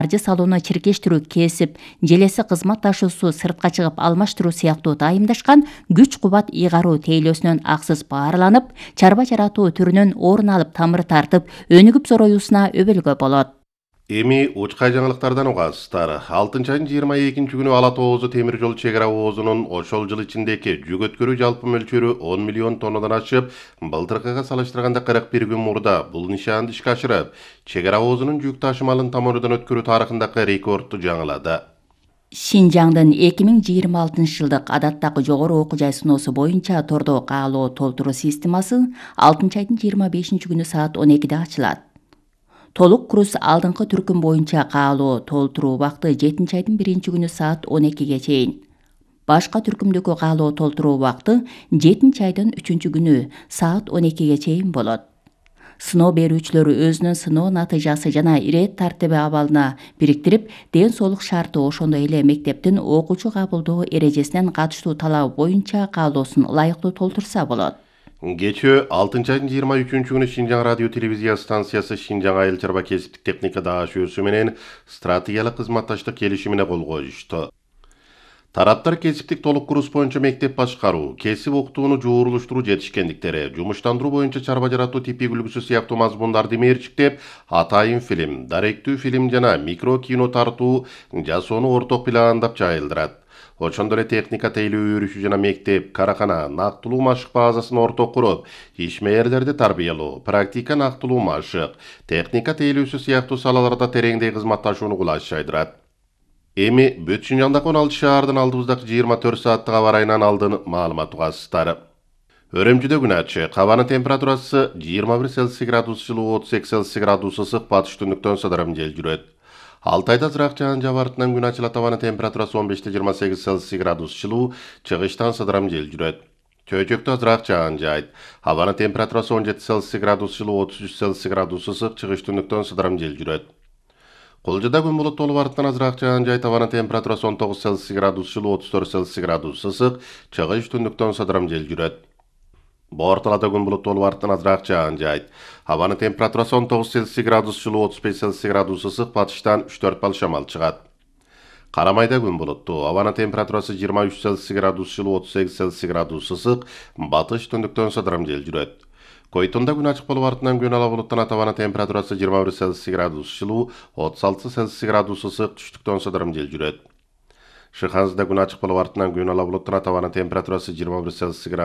каржы салууну чиркештирүү, кесип, желеси кызмат ташуусу, сыртка чыгып алмаштыруу сыяктуу дайымдашкан күч кубат ыйгаруу тейлөөсүнөн аксыз баарланып, чарба жаратуу түрүнөн орун алып тамыры тартып, өнүгүп зороюусуна өбөлгө болот. Эми учкай жаңылыктардан угасыздар. 6 айдын 22 күнү Ала Тоозу темир жол чек ара оозунун ошол жыл ичиндеги жүк өткөрүү жалпы мөлчөрү 10 миллион тоннадан ашып, былтыркыга салыштырганда 41 күн мурда бул нишанды ишке ашырып, чек ара оозунун жүк ташымалын тамырыдан өткөрүү тарыхындагы рекордду жаңылады. Шинжаңдын 2026 жылдык адаттагы жогору окуу жай сыноосу боюнча тордо каалоо толтуруу системасы 6 айдын 25 күнү саат 12-де ачылат. Толук курс алдыңкы түркүм боюнча каалоо толтуруу убакыты 7 айдын 1 күнү саат 12-ге чейин. Башка түркүмдөгү каалоо толтуруу убакыты 7 айдын 3 күнү саат 12-ге чейин болот. Сыноо берүүчүлөр өзүнүн сыноо натыйжасы жана ирет тартиби абалына бириктирип, ден соолук шарты ошондой эле мектептин окуучу кабылдоо эрежесинен катыштуу талабы боюнча каалоосун ылайыктуу толтурса болот. Кечээ 6 айдын 23 күнү Шинжаң радио телевизия станциясы Шинжаң айыл чарба кесиптик техника даашүүсү менен стратегиялык кызматташтык келишимине кол коюшту. Тараптар кесиптик толук курс боюнча мектеп башкаруу, кесип окутууну жуурулуштуруу жетишкендиктери, жумуштандыруу боюнча чарба жаратуу типик үлгүсү сыяктуу мазмундарды мерчиктеп, атайын фильм, даректүү фильм жана микро кино тартуу жасоону орток пландап жайылдырат. Ошондой эле техника тейлөө өрүшү жана мектеп, каракана, нактылуу машык базасын орток куруп, ишмерлерди тарбиялоо, практика нактылуу машык, техника тейлөөсү сыяктуу салаларда тереңдей кызматташууну кулаш жайдырат. Эми бүт Шинжаңдагы 16 шаардын алдыбыздагы 24 сааттык аба ырайынан алдын маалымат угасыздар. Өрөмчүдө күн ачык, абанын температурасы 21 Цельсий градус жылуу, 32 Цельсий градус ысык, батыш түндүктөн сыдырым жел жүрөт. Алтайда зыраак жаан жаба артынан күн ачылат, абанын температурасы 15-28 Цельсий градус жылуу, чыгыштан сыдырым жел жүрөт. Чөйчөктө азыраак жаан жайт. Абанын температурасы 17 Цельсий градус жылуу, 33 Цельсий градус ысык, чыгыш түндүктөн сыдырым жел жүрөт. Кулжада күн булуттуу болуп артынан азыраак жаан жайт, абанын температурасы 19 Цельсий градус жылуу, 34 Цельсий градус ысык, чыгыш түндүктөн сыдырым жел жүрөт. Борталада күн булуттуу болуп артынан азыраак жаан жайт. Абанын температурасы 19 Цельсий градус жылуу, 35 Цельсий градус ысык, батыштан 3-4 бал шамал чыгат. Карамайда күн булуттуу, абанын температурасы 23 Цельсий градус жылуу, 38 Цельсий градус ысык, батыш түндүктөн сыдырым жел жүрөт. Койтунда күн ачык болуп артынан күн ала булуттан атабанын температурасы 21 Цельсий градус жылуу, 36 Цельсий градус ысык, түштүктөн сыдырым жел жүрөт. Шыханзада күн ачык болуп артынан күн ала булуттан атабанын температурасы 21 Цельсий